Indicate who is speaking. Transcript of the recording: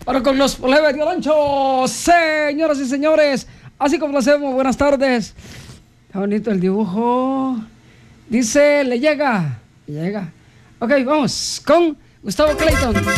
Speaker 1: Ahora con los plebes de Olancho, señoras y señores, así como lo hacemos, buenas tardes. Está bonito el dibujo. Dice, le llega. Ok, vamos con Gustavo Clayton.